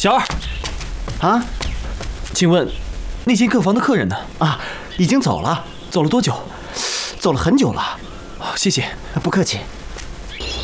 小二， 啊， 请问那间客房的客人呢？ 啊，已经走了， 走了多久？ 走了很久了。 谢谢。 不客气。